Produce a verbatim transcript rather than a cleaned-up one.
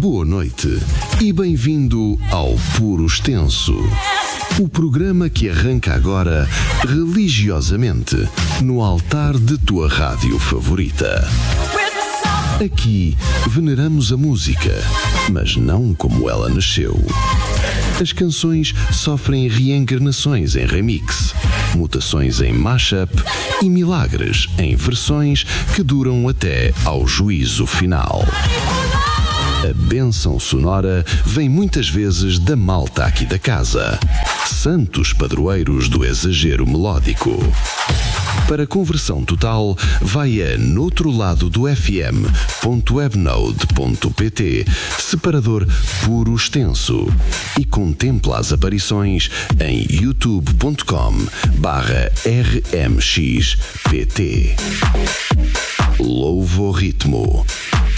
Boa noite e bem-vindo ao Puro Extenso, o programa que arranca agora religiosamente no altar de tua rádio favorita. Aqui veneramos a música, mas não como ela nasceu. As canções sofrem reencarnações em remix, mutações em mashup e milagres em versões que duram até ao juízo final. A bênção sonora vem muitas vezes da malta aqui da casa, santos padroeiros do exagero melódico. Para conversão total, vai a noutro lado do f m ponto webnode ponto p t, separador Puro Extenso, e contempla as aparições em youtube ponto com barra r m x p t. Louvo o ritmo.